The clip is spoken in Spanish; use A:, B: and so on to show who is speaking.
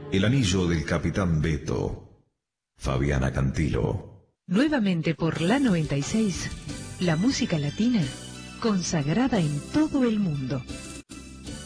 A: El anillo del Capitán Beto. Fabiana Cantilo.
B: Nuevamente por la 96, la música latina consagrada en todo el mundo.